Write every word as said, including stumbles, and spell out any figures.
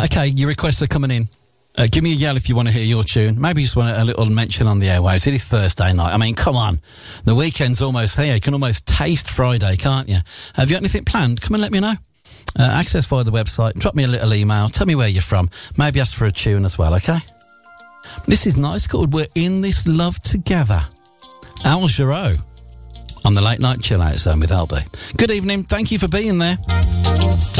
Uh, okay, your requests are coming in. Uh, give me a yell if you want to hear your tune. Maybe you just want a little mention on the airwaves. It is Thursday night. I mean, come on. The weekend's almost here. You can almost taste Friday, can't you? Have you got anything planned? Come and let me know. Uh, access via the website. Drop me a little email. Tell me where you're from. Maybe ask for a tune as well, okay? This is nice, called We're In This Love Together. Al Jarreau on the Late Night Chill Out Zone with L B. Good evening. Thank you for being there.